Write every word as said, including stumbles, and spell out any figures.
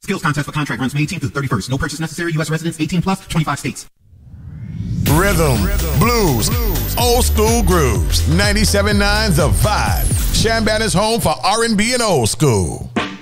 Skills contest for contract runs May eighteenth through thirty-first. No purchase necessary. U S residents eighteen plus, twenty-five states. Rhythm, blues, old school grooves. ninety-seven point nine The Vibe. Chambana's home for R and B and old school.